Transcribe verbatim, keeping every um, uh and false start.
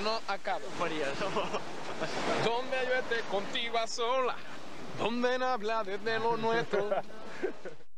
no acaba. María, Donde yo esté contigo a sola, donde no habla desde lo nuestro.